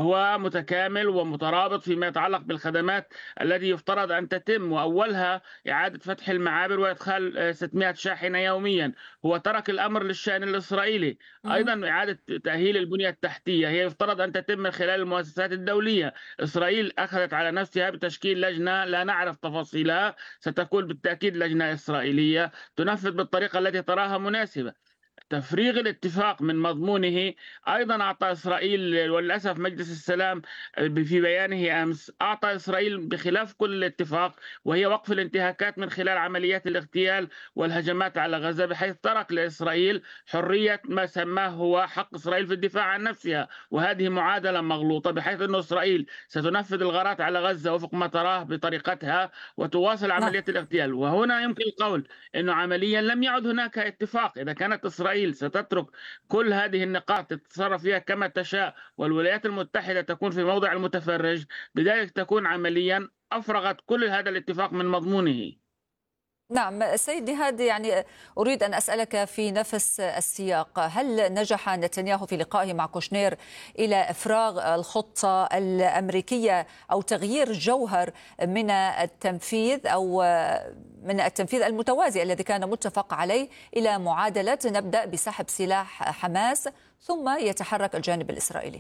هو متكامل ومترابط فيما يتعلق بالخدمات التي يفترض أن تتم، وأولها إعادة فتح المعابر وإدخال 600 شاحنة يوميا. هو ترك الأمر للشأن الإسرائيلي. مهم. أيضا إعادة تأهيل البنية التحتية هي يفترض أن تتم من خلال المؤسسات الدولية. إسرائيل أخذت على نفسها بتشكيل لجنة لا نعرف تفاصيلها، ستكون بالتأكيد لجنة إسرائيلية تنفذ بالطريقة التي تراها مناسبة. تفريغ الاتفاق من مضمونه. أيضا أعطى إسرائيل، وللأسف مجلس السلام في بيانه أمس أعطى إسرائيل بخلاف كل الاتفاق، وهي وقف الانتهاكات من خلال عمليات الاغتيال والهجمات على غزة، بحيث ترك لإسرائيل حرية ما سماه هو حق إسرائيل في الدفاع عن نفسها. وهذه معادلة مغلوطة، بحيث أن إسرائيل ستنفذ الغارات على غزة وفق ما تراه بطريقتها وتواصل نعم. عملية الاغتيال. وهنا يمكن القول أنه عمليا لم يعد هناك اتفاق. إذا كانت إسرائيل ستترك كل هذه النقاط تتصرف فيها كما تشاء، والولايات المتحدة تكون في موضع المتفرج، بذلك تكون عمليا أفرغت كل هذا الاتفاق من مضمونه. نعم سيد نهاد، يعني أريد أن أسألك في نفس السياق، هل نجح نتنياهو في لقائه مع كوشنير إلى إفراغ الخطة الأمريكية أو تغيير جوهر من التنفيذ أو من التنفيذ المتوازي الذي كان متفق عليه إلى معادلة نبدأ بسحب سلاح حماس ثم يتحرك الجانب الإسرائيلي؟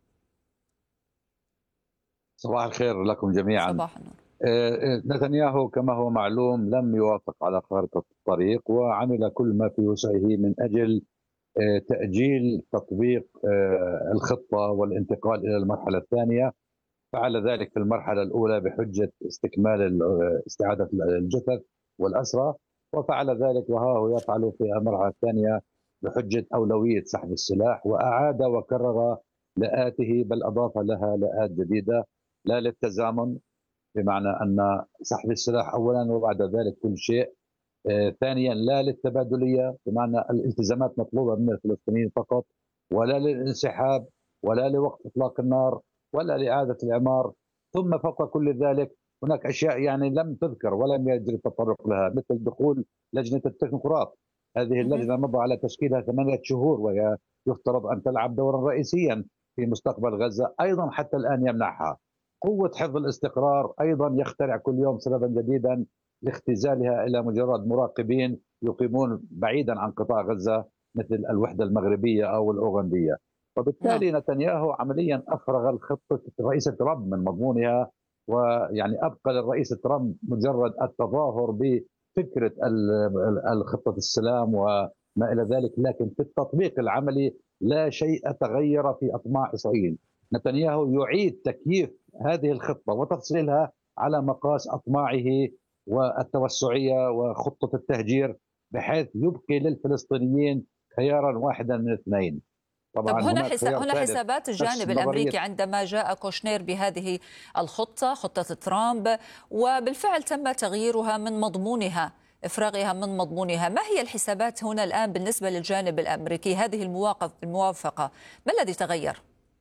صباح الخير لكم جميعا. صباح النور. نتنياهو كما هو معلوم لم يوافق على خارطة الطريق، وعمل كل ما في وسعه من أجل تأجيل تطبيق الخطة والانتقال إلى المرحلة الثانية. فعل ذلك في المرحلة الأولى بحجة استكمال استعادة الجثث والأسرى، وفعل ذلك وها هو يفعل في المرحلة الثانية بحجة أولوية سحب السلاح، وأعاد وكرر لآته، بل أضاف لها لآت جديدة لا للتزامن، بمعنى أن سحب السلاح أولا وبعد ذلك كل شيء. ثانيا لا للتبادلية، بمعنى الالتزامات مطلوبة من الفلسطينيين فقط، ولا للانسحاب، ولا لوقف إطلاق النار، ولا لإعادة الإعمار. ثم فوق كل ذلك هناك أشياء يعني لم تذكر ولم يجري التطرق لها، مثل دخول لجنة التكنوقراط. هذه اللجنة مضى على تشكيلها 8 شهور، وهي يفترض أن تلعب دورا رئيسيا في مستقبل غزة، أيضا حتى الآن يمنعها. قوة حفظ الاستقرار أيضا يخترع كل يوم سببا جديدا لاختزالها إلى مجرد مراقبين يقيمون بعيدا عن قطاع غزة، مثل الوحدة المغربية أو الأوغندية. نعم. وبالتالي نتنياهو عمليا أفرغ الخطة الرئيس ترامب من مضمونها، ويعني أبقى للرئيس ترامب مجرد التظاهر بفكرة الخطة السلام وما إلى ذلك، لكن في التطبيق العملي لا شيء تغير في أطماع إسرائيل. نتنياهو يعيد تكييف هذه الخطة وتفصيلها على مقاس أطماعه والتوسعية وخطة التهجير، بحيث يبقي للفلسطينيين خيارا واحدا من اثنين. طب طبعا هنا هناك خيار هنا ثالث، حسابات نفس الجانب نظرية. الامريكي عندما جاء كوشنير بهذه الخطه، خطه ترامب، وبالفعل تم تغييرها من مضمونها، افراغها من مضمونها. ما هي الحسابات هنا الان بالنسبه للجانب الامريكي؟ هذه الموافقه ما الذي تغير؟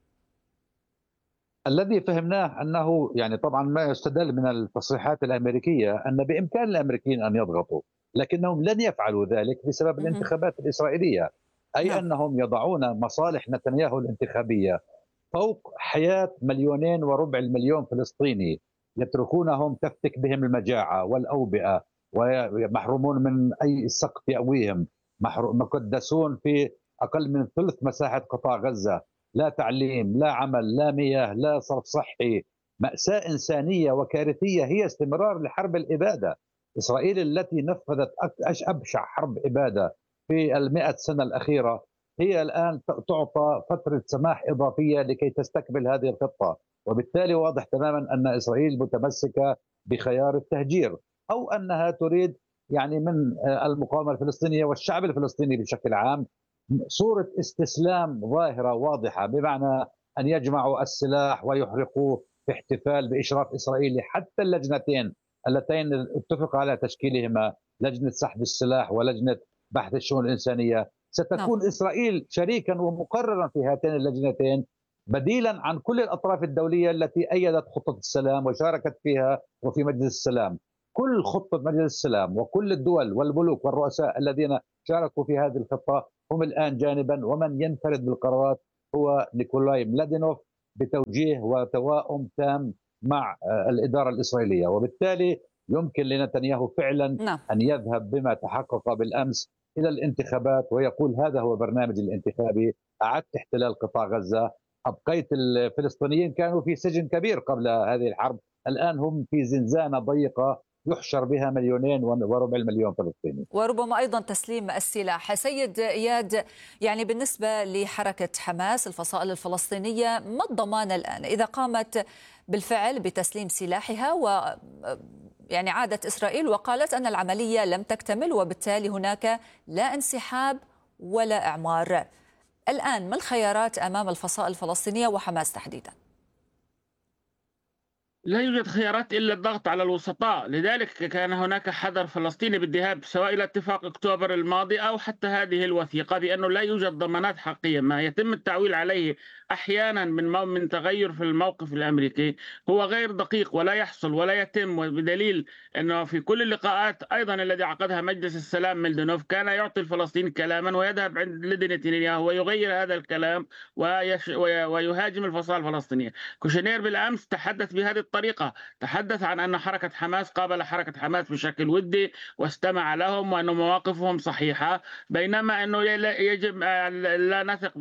الذي فهمناه أنه يعني طبعا ما يستدل من التصريحات الأمريكية أن بإمكان الأمريكيين أن يضغطوا، لكنهم لن يفعلوا ذلك بسبب مهم. الانتخابات الإسرائيلية. أي نعم. أنهم يضعون مصالح نتنياهو الانتخابية فوق حياة 2.25 مليون فلسطيني، يتركونهم تفتك بهم المجاعة والأوبئة، ومحرومون من أي سقف يأويهم، مكدسون في أقل من ثلث مساحة قطاع غزة، لا تعليم، لا عمل، لا مياه، لا صرف صحي. مأساة إنسانية وكارثية هي استمرار لحرب الإبادة. إسرائيل التي نفذت أبشع حرب إبادة في 100 سنة الأخيرة هي الآن تعطى فترة سماح إضافية لكي تستكمل هذه الخطة. وبالتالي واضح تماما أن إسرائيل متمسكة بخيار التهجير، أو أنها تريد يعني من المقاومة الفلسطينية والشعب الفلسطيني بشكل عام صورة استسلام ظاهرة واضحة، بمعنى أن يجمعوا السلاح ويحرقوه في احتفال بإشراف إسرائيلي. حتى اللجنتين اللتين اتفق على تشكيلهما، لجنة سحب السلاح ولجنة بحث الشؤون الإنسانية، نعم. ستكون إسرائيل شريكا ومقررا في هاتين اللجنتين، بديلا عن كل الأطراف الدولية التي أيدت خطة السلام وشاركت فيها وفي مجلس السلام. كل خطة مجلس السلام وكل الدول والملوك والرؤساء الذين شاركوا في هذه الخطة هم الآن جانبا، ومن ينفرد بالقرارات هو نيكولاي ملادينوف، بتوجيه وتواؤم تام مع الإدارة الإسرائيلية، وبالتالي يمكن لنتنياهو فعلا نعم. أن يذهب بما تحقق بالأمس إلى الانتخابات ويقول هذا هو برنامج الانتخابي: أعدت احتلال قطاع غزة، أبقيت الفلسطينيين كانوا في سجن كبير قبل هذه الحرب، الآن هم في زنزانة ضيقة يحشر بها 2.25 مليون فلسطيني، وربما أيضا تسليم السلاح. سيد إياد، يعني بالنسبة لحركة حماس الفصائل الفلسطينية، ما الضمان الآن إذا قامت بالفعل بتسليم سلاحها و يعني عادت إسرائيل وقالت أن العملية لم تكتمل وبالتالي هناك لا انسحاب ولا إعمار؟ الآن ما الخيارات أمام الفصائل الفلسطينية وحماس تحديدا؟ لا يوجد خيارات إلا الضغط على الوسطاء، لذلك كان هناك حذر فلسطيني بالذهاب سواء إلى اتفاق أكتوبر الماضي أو حتى هذه الوثيقة بأنه لا يوجد ضمانات حقيقية. ما يتم التعويل عليه أحيانا من تغير في الموقف الأمريكي هو غير دقيق ولا يحصل ولا يتم، وبدليل أنه في كل اللقاءات أيضا الذي عقدها مجلس السلام ميلدونوف كان يعطي الفلسطينيين كلاما ويذهب عند نتنياهو ويغير هذا الكلام ويهاجم الفصائل الفلسطينية. كوشنير بالأمس تحدث بهذه الطريقة، تحدث عن أن حركة حماس قابل حركة حماس بشكل ودي واستمع لهم وأن مواقفهم صحيحة، بينما أنه يجب لا نثق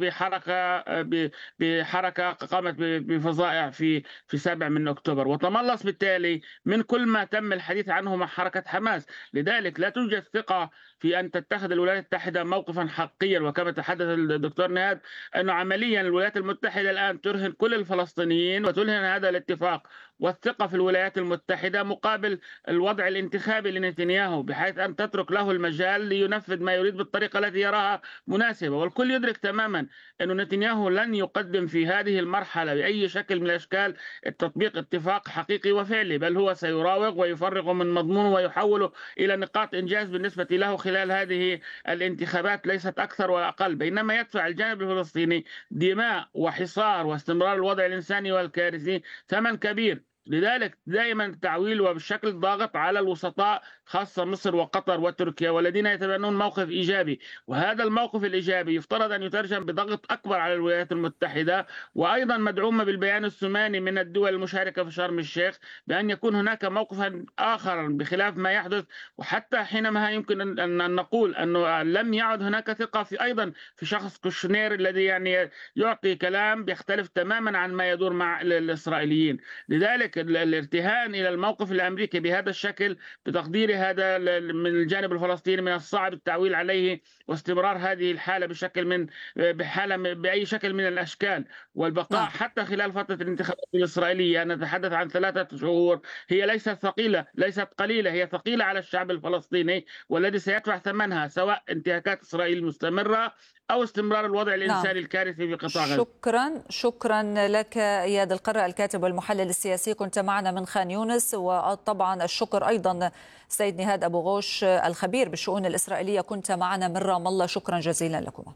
بحركة قامت بفظائع في 7 أكتوبر، وتملص بالتالي من كل ما تم الحديث عنه مع حركة حماس. لذلك لا توجد ثقة في أن تتخذ الولايات المتحدة موقفا حقيا، وكما تحدث الدكتور نهاد أنه عمليا الولايات المتحدة الآن ترهن كل الفلسطينيين وترهن هذا الاتفاق والثقة في الولايات المتحدة مقابل الوضع الانتخابي لنتنياهو، بحيث أن تترك له المجال لينفذ ما يريد بالطريقة التي يراها مناسبة. والكل يدرك تماما أن نتنياهو لن يقدم في هذه المرحلة بأي شكل من الأشكال تطبيق اتفاق حقيقي وفعلي، بل هو سيراوغ ويفرغ من مضمونه ويحوله إلى نقاط إنجاز بالنسبة له خلال هذه الانتخابات، ليست أكثر ولا أقل. بينما يدفع الجانب الفلسطيني دماء وحصار واستمرار الوضع الإنساني والكارثي ثمن كبير. لذلك دائما التعويل وبشكل ضاغط على الوسطاء، خاصة مصر وقطر وتركيا، والذين يتبنون موقف إيجابي. وهذا الموقف الإيجابي يفترض أن يترجم بضغط أكبر على الولايات المتحدة، وأيضا مدعومة بالبيان الثماني من الدول المشاركة في شرم الشيخ بأن يكون هناك موقفا آخر بخلاف ما يحدث. وحتى حينما يمكن أن نقول أنه لم يعد هناك ثقة في أيضا في شخص كوشنير الذي يعني يعطي كلام بيختلف تماما عن ما يدور مع الإسرائيليين. لذلك الارتهان إلى الموقف الأمريكي بهذا الشكل بتقدير هذا من الجانب الفلسطيني من الصعب التعويل عليه واستمرار هذه الحالة بأي شكل من الأشكال، والبقاء حتى خلال فترة الانتخابات الإسرائيلية. نتحدث عن 3 شهور، هي ليست ثقيلة، ليست قليلة، هي ثقيلة على الشعب الفلسطيني والذي سيدفع ثمنها سواء انتهاكات إسرائيل مستمرة أو استمرار الوضع الإنساني الكارثي في قطاع غزة. شكرا لك إياد القرة، الكاتب والمحلل السياسي، كنت معنا من خان يونس. وطبعا الشكر أيضا سيد نهاد أبو غوش الخبير بالشؤون الإسرائيلية، كنت معنا من رام الله، شكرا جزيلا لكم.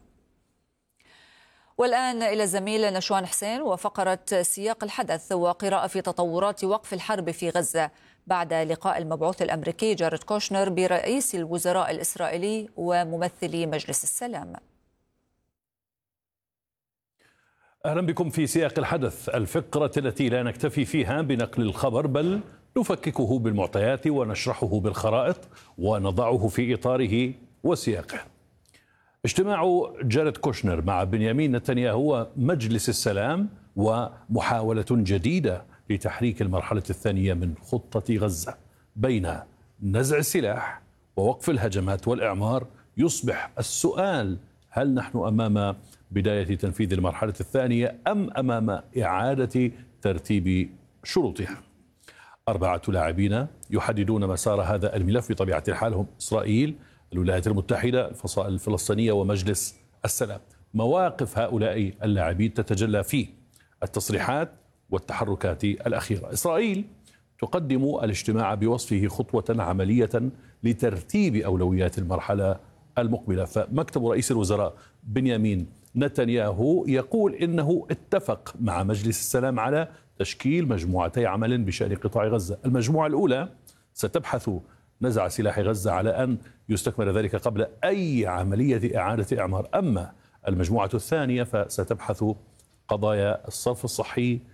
والآن إلى الزميل نشوان حسين وفقرة سياق الحدث وقراءة في تطورات وقف الحرب في غزة بعد لقاء المبعوث الأمريكي جاريد كوشنر برئيس الوزراء الإسرائيلي وممثلي مجلس السلام. أهلا بكم في سياق الحدث، الفقرة التي لا نكتفي فيها بنقل الخبر بل نفككه بالمعطيات ونشرحه بالخرائط ونضعه في إطاره وسياقه. اجتماع جاريد كوشنر مع بنيامين نتنياهو ومجلس السلام ومحاولة جديدة لتحريك المرحلة الثانية من خطة غزة بين نزع السلاح ووقف الهجمات والإعمار. يصبح السؤال: هل نحن أمام بداية تنفيذ المرحلة الثانية أم أمام إعادة ترتيب شروطها؟ 4 لاعبين يحددون مسار هذا الملف بطبيعة الحال، هم إسرائيل، الولايات المتحدة، الفصائل الفلسطينية ومجلس السلام. مواقف هؤلاء اللاعبين تتجلى في التصريحات والتحركات الأخيرة. إسرائيل تقدم الاجتماع بوصفه خطوة عملية لترتيب أولويات المرحلة المقبلة، فمكتب رئيس الوزراء بنيامين نتنياهو يقول إنه اتفق مع مجلس السلام على تشكيل مجموعتي عمل بشأن قطاع غزة. المجموعة الأولى ستبحث نزع سلاح غزة على أن يستكمل ذلك قبل أي عملية إعادة إعمار، أما المجموعة الثانية فستبحث قضايا الصرف الصحي